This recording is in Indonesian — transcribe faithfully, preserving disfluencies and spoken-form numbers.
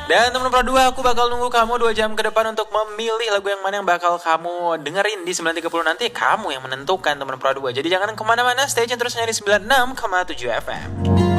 Dan teman Pro dua, aku bakal nunggu kamu dua jam ke depan untuk memilih lagu yang mana yang bakal kamu dengerin di sembilan tiga puluh nanti. Kamu yang menentukan teman Pro dua. Jadi jangan kemana-mana, stay tune terus di sembilan puluh enam koma tujuh F M.